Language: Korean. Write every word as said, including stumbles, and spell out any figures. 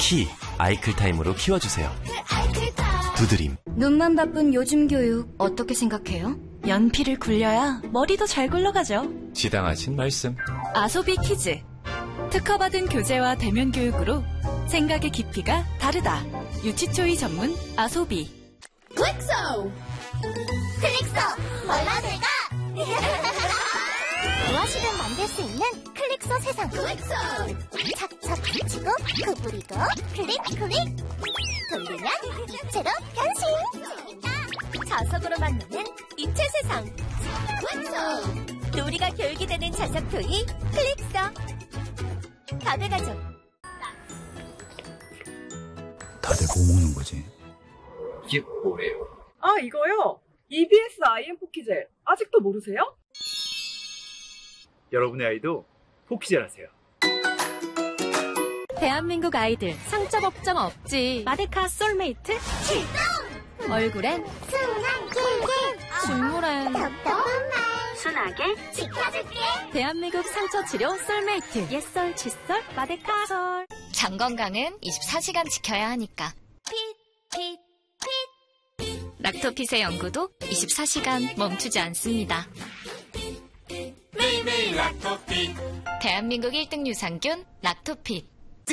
키 아이클타임으로 키워주세요. 두드림. 눈만 바쁜 요즘 교육 어떻게 생각해요? 연필을 굴려야 머리도 잘 굴러가죠. 지당하신 말씀. 아소비 키즈. 특허받은 교재와 대면 교육으로 생각의 깊이가 다르다. 유치초이 전문 아소비. 클릭소! 클릭소! 벌라들가! 무엇이든 만들 수 있는 클릭소 세상. 클릭소! 착착 붙이고 구부리고 클릭 클릭 돌리면 입체로 변신. 자석으로 만드는 입체 세상. 클릭소! 놀이가 교육이 되는 자석 토이 클릭소. 가게 가족. 다들 뭐 먹는 거지? 이게 뭐예요? 아, 이거요? 이비에스 아이엠 포키젤. 아직도 모르세요? 여러분의 아이도 포키젤 하세요. 대한민국 아이들 상처 걱정 없지. 마데카 솔메이트 출동! 얼굴엔 순한 길게 중물엔 답답한 말 순하게 지켜줄게. 대한민국 상처 치료 솔메이트. 옛설 칫솔 마데카 솔. 장 건강은 이십사 시간 지켜야 하니까. 핏, 핏, 핏. 락토핏의 연구도 이십사 시간 멈추지 않습니다. 매일매일 락토핏. 대한민국 일 등 유산균 락토핏.